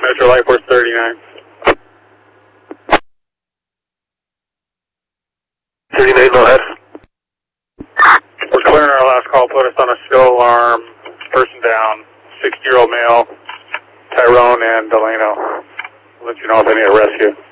Metro Light Force 39. 39, go ahead. We're clearing our last call, put us on a show alarm, person down, 60-year-old male, Tyrone and Delano. I'll let you know if I need a rescue.